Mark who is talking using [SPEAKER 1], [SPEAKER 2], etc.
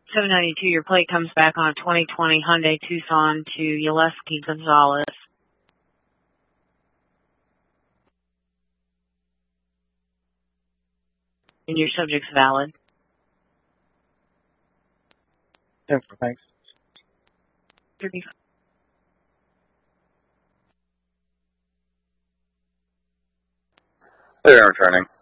[SPEAKER 1] 792, your plate comes back on a 2020 Hyundai Tucson to Yaleski Gonzalez. And your subject's valid.
[SPEAKER 2] Thanks.
[SPEAKER 3] Hey, I'm returning.